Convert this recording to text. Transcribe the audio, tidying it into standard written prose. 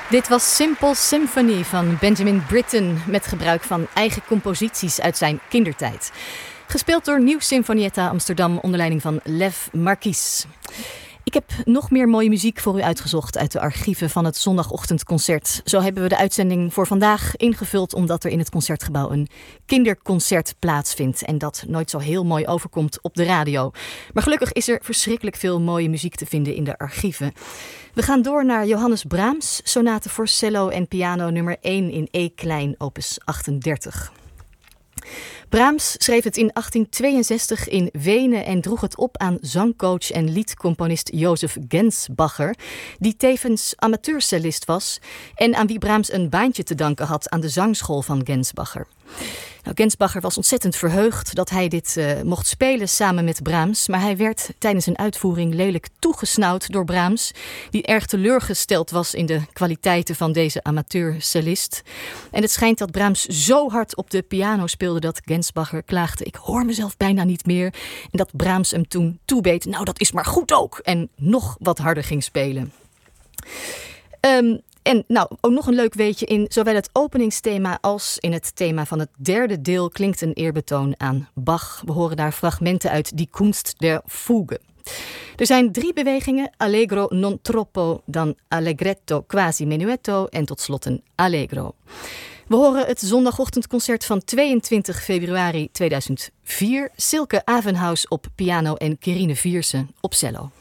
Dit was Simple Symphony van Benjamin Britten met gebruik van eigen composities uit zijn kindertijd. Gespeeld door Nieuw Sinfonietta Amsterdam onder leiding van Lev Marquis. Ik heb nog meer mooie muziek voor u uitgezocht uit de archieven van het zondagochtendconcert. Zo hebben we de uitzending voor vandaag ingevuld omdat er in het Concertgebouw een kinderconcert plaatsvindt. En dat nooit zo heel mooi overkomt op de radio. Maar gelukkig is er verschrikkelijk veel mooie muziek te vinden in de archieven. We gaan door naar Johannes Brahms, sonate voor cello en piano nummer 1 in E-klein, opus 38. Brahms schreef het in 1862 in Wenen en droeg het op aan zangcoach en liedcomponist Josef Gensbacher, die tevens amateurcellist was en aan wie Brahms een baantje te danken had aan de zangschool van Gensbacher. Nou, Gensbacher was ontzettend verheugd dat hij dit mocht spelen samen met Brahms, maar hij werd tijdens een uitvoering lelijk toegesnauwd door Brahms, die erg teleurgesteld was in de kwaliteiten van deze amateurcellist. En het schijnt dat Brahms zo hard op de piano speelde dat Gensbacher klaagde: "Ik hoor mezelf bijna niet meer." En dat Brahms hem toen toebeet: "Nou, dat is maar goed ook." En nog wat harder ging spelen. En nou, ook nog een leuk weetje: in zowel het openingsthema als in het thema van het derde deel klinkt een eerbetoon aan Bach. We horen daar fragmenten uit Die Kunst der Fuge. Er zijn 3 bewegingen: allegro non troppo, dan allegretto quasi menuetto en tot slot een allegro. We horen het zondagochtendconcert van 22 februari 2004. Silke Avenhaus op piano en Quirine Viersen op cello.